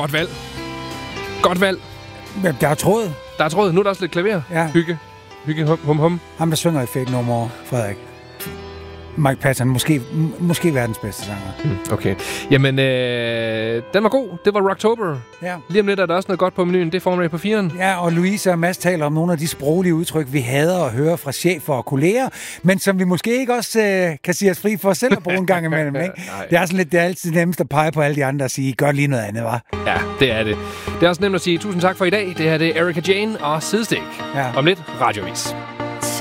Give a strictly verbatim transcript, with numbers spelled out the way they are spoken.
Godt valg. Godt valg. Men der er tråd. Der er tråd. Nu er der også lidt klaver. Ja. Hygge. Hygge, hum, hum, hum. Ham, der synger i Fake No More, Frederik. Mike Patton, måske, måske verdens bedste sanger. Mm, okay. Jamen, øh, den var god. Det var Rocktober. Ja. Lige om lidt er der også noget godt på menuen. Det er Formula på firen. Ja, og Louise og Mads taler om nogle af de sproglige udtryk, vi hader at høre fra chefer og kolleger, men som vi måske ikke også øh, kan sige os fri for selv at bruge en gang imellem. Ikke? Det er sådan lidt, det er altid nemmest at pege på alle de andre og sige, gør lige noget andet, hva'? Ja, det er det. Det er også nemt at sige tusind tak for i dag. Det her det er Erika Jane og Sidestik. Ja. Om lidt, Radiovis.